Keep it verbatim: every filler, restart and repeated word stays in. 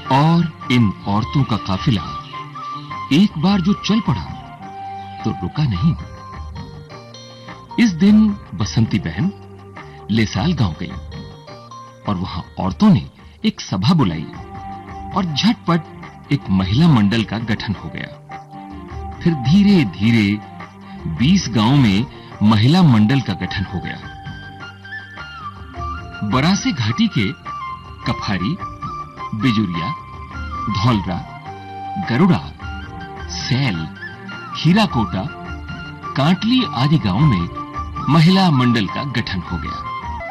और इन औरतों का काफिला एक बार जो चल पड़ा तो रुका नहीं। इस दिन बसंती बहन लेसाल गांव गई और वहां औरतों ने एक सभा बुलाई और झटपट एक महिला मंडल का गठन हो गया। फिर धीरे-धीरे बीस गांव में महिला मंडल का गठन हो गया। बरासे घाटी के कफारी, बिजुरिया, धौलरा, गरुड़ा, सैल, हीराकोटा, कांटली आदि गांव में महिला मंडल का गठन हो गया।